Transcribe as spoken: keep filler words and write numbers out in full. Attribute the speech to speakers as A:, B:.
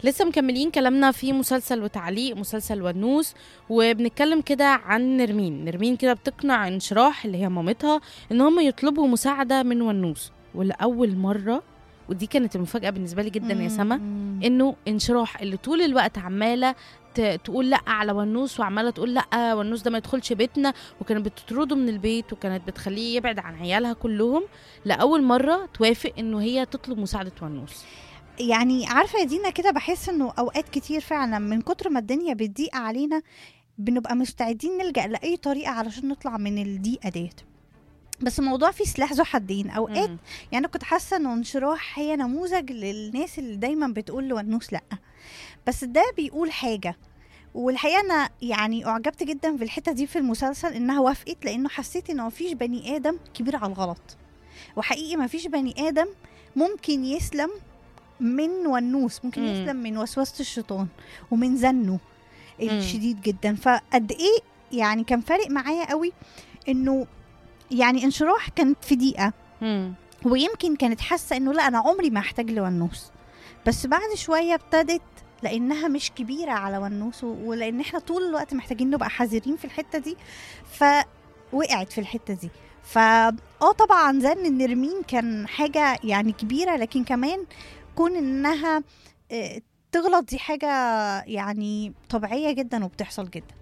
A: لسه مكملين كلامنا في مسلسل وتعليق مسلسل ونوس، وبنتكلم كده عن نرمين. نرمين كده بتقنع انشراح اللي هي مامتها ان هم يطلبوا مساعدة من ونوس، ولأول مرة، ودي كانت المفاجأة بالنسبة لي جدا يا سما، انه انشراح اللي طول الوقت عمالة تقول لا على ونوس، وعماله تقول لا ونوس ده ما يدخلش بيتنا، وكانت بتطرده من البيت، وكانت بتخليه يبعد عن عيالها كلهم، لاول مره توافق انه هي تطلب مساعده ونوس.
B: يعني عارفه يا دينا كده، بحس انه اوقات كتير فعلا من كتر ما الدنيا بتضيق علينا بنبقى مستعدين نلجأ لأي طريقة علشان نطلع من الضيقة ديت. بس الموضوع فيه سلاح ذو حدين اوقات.
A: مم.
B: يعني كنت حاسه انه انشراح هي نموذج للناس اللي دايما بتقول لونوس لا، بس ده بيقول حاجه. والحقيقه انا يعني اعجبت جدا في الحته دي في المسلسل انها وافقت، لانه حسيت انه مفيش بني ادم كبير على الغلط، وحقيقي مفيش بني ادم ممكن يسلم من ونوس، ممكن
A: مم.
B: يسلم من وسوسه الشيطان ومن زنه
A: مم.
B: الشديد جدا. فقد ايه يعني كان فارق معايا قوي انه يعني انشراح كانت في دقيقه،
A: مم.
B: ويمكن كانت حاسه انه لا انا عمري ما هحتاج لونوس، بس بعد شويه ابتدت لانها مش كبيره على ونوس، ولان احنا طول الوقت محتاجين نبقى حذرين في الحته دي، فوقعت في الحته دي. فا اه طبعا زن النرمين كان حاجه يعني كبيره، لكن كمان كون انها اه تغلط دي حاجه يعني طبيعيه جدا وبتحصل جدا.